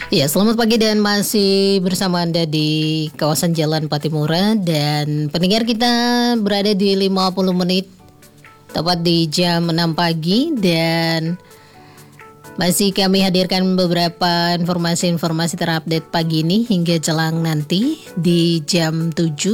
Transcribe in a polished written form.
Ya, selamat pagi dan masih bersama Anda di kawasan Jalan Patimura dan pendengar kita berada di 50 menit tepat di jam 6 pagi dan masih kami hadirkan beberapa informasi-informasi terupdate pagi ini hingga jelang nanti di jam 7